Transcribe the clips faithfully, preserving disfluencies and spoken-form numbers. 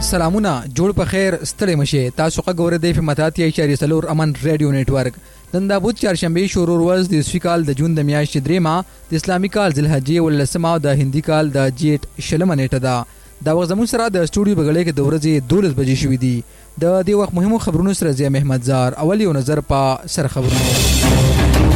سلامونه جوړ په خیر ستړي مشه تاسو غوړې د فماتات یا اشاره سلور امن رادیو نتورک نن د بود چهارشنبه شروع ورځ د سویکال د جون د میاشتې دریمه د اسلامي کال ذوالحجې ولسمه او د هندي کال د جیټ شلمه نیټه ده دا وخت زموږ سره د سټوډیو بغړې کې د ورځې دولس بجې شوې دي د دې وخت مهمو خبرونو سره زی محمد زار اول یو نظر په سر خبرونو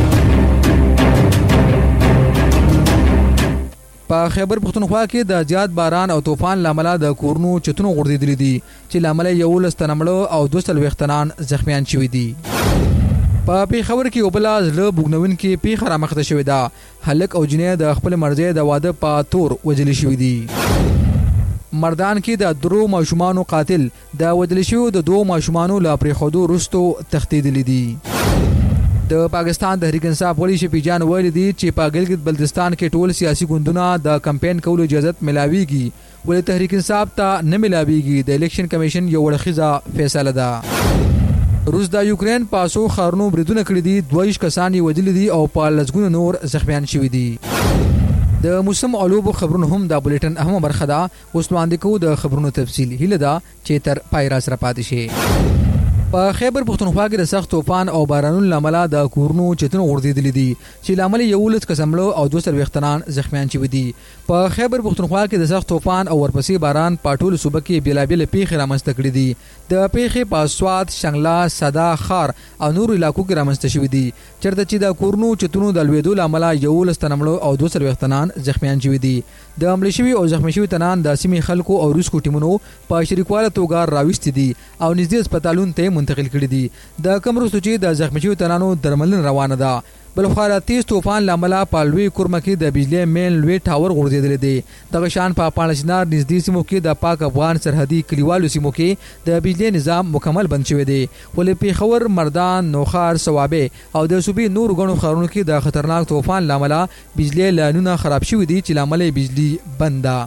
په خیبر پختونخوا کې د زیات باران او طوفان لامل د کورونو چتونو غورځېدلې دي چې لامل یو لستنمړو او دوه سل وختنان زخمیان شوي دي په پیښور کې یو بل ځل بوګنون کې پیښه رامخته شوې ده هلک او جنې د خپل مرزي د واده په تور وجل شوي دي مردان کې د درو ماشومانو قاتل د وجل شوی د دوه ماشومانو لا پرې خودو رستو تختیدل دي د پاکستان تحریک انصاف ولی شفیع جان ویل دي چې په ګلګت بلتستان کې ټول سیاسي ګوندونه د کمپاین کولو اجازه ملاويږي ولې تحریک انصاف ته نه ملاويږي د الیکشن کمیشن یو ورخیزه فیصله ده روس د یوکرين پاسو خارنو بریدونه کړی دي دویش کسان یې وجل دي او په لزګونو نور زخمیان شوي دي د موسم علوب خبرونه هم د بولټن اهم برخه ده اوس وړاندې کوو د خبرونو تفصیل هله ده چې تر پای را سره پاتې شي په خیبر پختونخوا کې د سخت طوفان او بارانونو لامل د کورونو چتونو غورځېدلې دي چې لامل یو لس کسمړو او دوه سل وختنان زخمیان شوي دي په خیبر پختونخوا کې د سخت طوفان او ورپسې باران په ټولو صوبه کې بیلابېل پیښې رامنځته کړې دي د پیښې په سواد شنګلا صدا خار او نور علاقو کې رامنځته شوي دي چېرته چې د کورونو چتونو د لوېدو لامل یو لس تنمړو او دوه سل وختنان زخمیان شوي دي د عملي شوي او زخمی شوي تنان د سیمې خلکو او روسکو ټیمونو په شریکواله توګه راوستي دي او نږدې هسپتالونو ته منتقل کړي دي د کوم وروسته چې د زخمی شوي تنانو درملنه روانه ده بل خو تیز طوفان لامل په لوی کورمه کې د بجلی مین لوی ټاور غورځېدل دي دغه شان په پانشنار نږدې سیمو کې د پاک افغان سرحدي کلیوالو سیمو کې د بجلی نظام مکمل بند شوی دی ولې پیښور مردان نوخار صوابه او د صوبې نور غنو خارونو کې د خطرناک طوفان لامل بجلی لاینونه خراب شوی دي چې لامل بجلی بند ده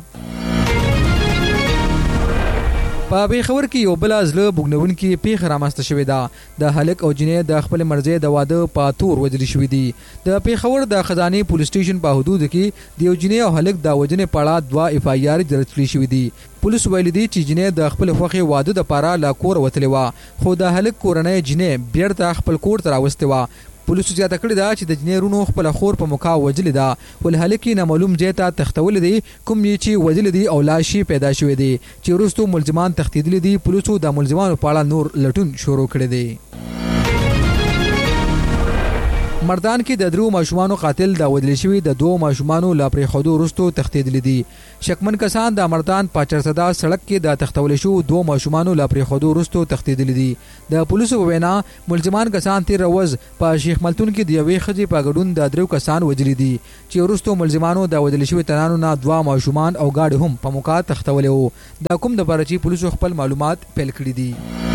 په پیښور کې یو بل ځل بوګنون کې پیښه رامنځته شوې ده د هلک او جنې د خپل مرزي د واده په تور وجل شوې دي د پیښور د خزانه پولیس سټیشن په حدود کې د یو جنې او هلک د وجنې پړه دوا اف آی آر درج کړی شوې دي پولیس ویل دي چې جنې د خپل خوخي واده د پاره لا کور وتلې و خو د هلک کورنۍ جنې بیرته خپل کور ته راوستې و پولیسو زیاته کړی دا چې د جنیرونو خپل خور په مکا وجل دا ول هلکی نه معلوم ځای ته تختول دي کوم یې چې وجل دي او لاشي پیدا شوې دي چې وروستو ملزمان تختیدل دي پولیسو د ملزمانو په اړه نور لټون شروع کړی دی مردان کې د درو ماشومانو قاتل د وجل شوی د دوه ماشومانو لا پرې خودو رستو تختیدل دي شکمن کسان د مردان په چرسدا سړک کې د تختول شو دوه ماشومانو لا پرې خودو رستو تختیدل دي د پولیسو وینا ملزمان کسان تیر ورځ په شیخ ملتون کې د یوې خځې په ګډون د درو کسان وجل دي چې وروستو ملزمانو د وجل شوی تنانو نه دوه ماشومان او گاډي هم په موقع تختول وو د کوم د پرچی پولیسو خپل معلومات پیل کړی دي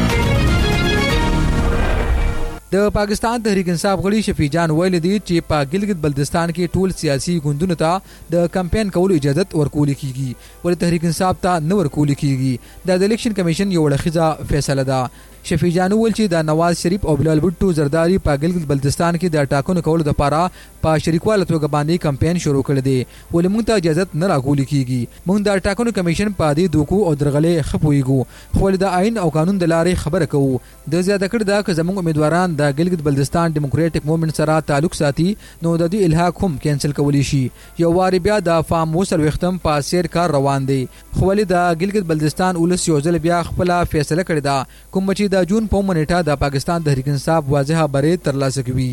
د پاکستان تحریک انصاف غړي شفیع جان ویل دي چې په ګلګت بلتستان کې ټول سیاسي ګوندونو ته د کمپاین کولو اجازه ورکول کیږي ولې تحریک انصاف ته نه ورکول کیږي د الیکشن کمیشن یو ورخیزه فیصله ده شفیع جان ویل چې د نواز شریف او بلال بوټو زرداری په ګلګت بلتستان کې د ټاکنو کولو لپاره په شریکواله توګه باندې کمپاین شروع کړی دی ولې موږ ته اجازه نه راکول کیږي موږ د ټاکنو کمیشن په دې دوکو او درغلې خپويګو خو د آئین او قانون د لارې خبره کوو د زیاته کړ دا چې زموږ امیدواران د ګلګت بلتستان ډیموکراټک موومېنټ سره تعلق ساتي نو د دې الحاق هم کینسل کولی شي یو واری بیا د فارم وسل وختم په سیر کار روان دی خو ولې د ګلګت بلتستان ولس یو ځل بیا خپل فیصله کړی دا کوم چې د جون په منټه د پاکستان تحریک انصاف واضحه بری ترلاسه کوي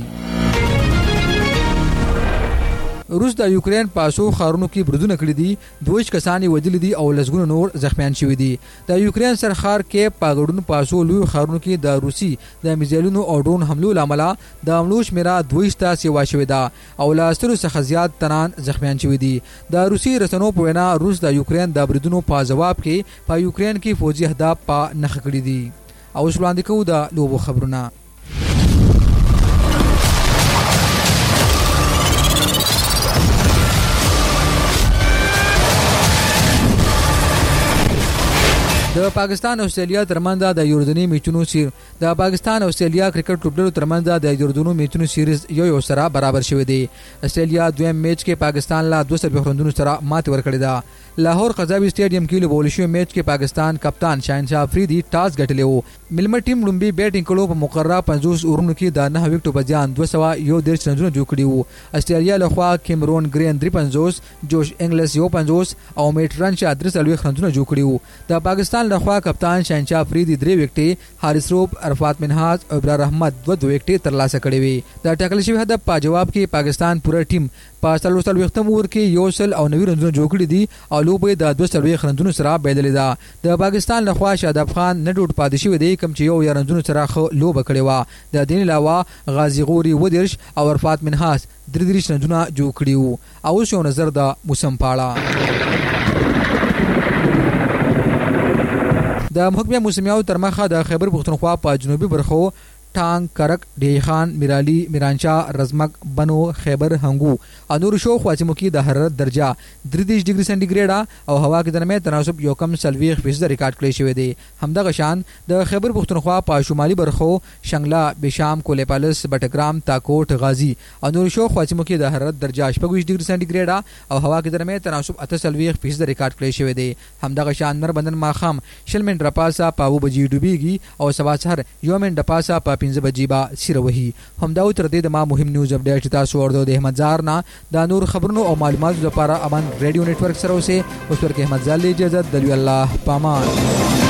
روس د یوکرين پاسو خارونو کې بریدونه کړی دي دویش کسانی وجل دي او لزګونو نور زخمیان شوي دي د یوکرين سرخار کې پاګړون پاسو لوی خارونو کې د روسي د میزایلونو او ډرون حملو لامل د حملو شمیره دویش ته سیوا شوې ده او لاسترو څخه زیات تنان زخمیان شوي دي د روسي رسنو په وینا روس د یوکرين د بریدونو په جواب کې په یوکرين کې فوجي اهداف په نخ کړی دي او وړاندې کوو د لوبو خبرونه د پاکستان او استرالیا ترمنځ د یوردنی میچونو سیر د پاکستان او استرالیا کرکټ ټوپلرو ترمنځ د یوردنو میچونو سیریز یو یو سره برابر شوی دی استرالیا دویم میچ کې پاکستان لا دوه سل بهرندونو سره مات ورکړی دا لاهور قزاوي سټیډیم کې لوبول شوی میچ کې پاکستان کپتان شاهنشاه افریدي ټاس ګټلی وو. ملمر ټیم لومبي بیټینګ کړو په مقرره پنځوس اورونو کې د نه وکټو په ځان دوه سوه یو دېرش رنونه جوړ کړي وو. استرالیا لخوا کیمرون ګرین درې پنځوس، جوش انګلیس یو پنځوس او میټ رنچا درې څلوېښت رنونه جوړ کړي وو. د پاکستان لخوا کپتان شاهنشاه افریدي درې وکټې، حارث روب، عرفات منهاج او ابرار احمد دوه دوه وکټې ترلاسه کړې وي. د ټاکل شوي هدف په جواب کې پاکستان پوره ټیم په څلور څلوېښتم اوور کې یو سل او نوي رنونه جوړ کړي دي او لوبه د دوه څلوېښت رنونو سره بایللې ده. د پاکستان لخوا شاداب خان نه ډوډ پاتې شوی دی کوم چې یو یا رنونو سره خو لوبه کړې وه. د دې علاوه غازي غوري ودرش او عرفات منهاج درې دېرش رنونه جوړ کړي وو. او اوس یو نظر د موسم په اړه. د محکمه موسمیاتو تر مخه د خیبر پښتونخوا په جنوبي برخو ټانګ، کرک، ډیهی خان، میرالی، میرانشاه، رزمک، بنو، خیبر، هنګو او نور شو خواسمو کې د حرارت درجه درې دېرش ډیګري سانتیګریډ او هوا کې د نرمۍ تناسب یو کم څلوېښت فیصد ریکارډ کړی شوی دی. همدغه شان د خیبر پښتونخوا په شمالي برخو شنګلا، بشام، کولیپالس، بټګرام، تاکوټ، غازی او نور شو خواسمو کې د حرارت درجه شپږ ویشت ډیګري سانتیګریډ او هوا کې د نرمۍ تناسب اته څلوېښت فیصد ریکارډ کړی شوی دی. همدغه شان نربندن ماخام شل منټه پاسه په اوه بجې ډوبېږي او سبا سحر یو منټه پاسه په پنځه بجې به سیره وهي. همدا و تر دې د ما مهم نیوز اپډیټ چې تاسو ورته د احمد زار نه د نور خبرونو او معلوماتو لپاره امن ریډیو نتورک سره اوسه. اوس ورکه احمد زال اجازه د الله پامان.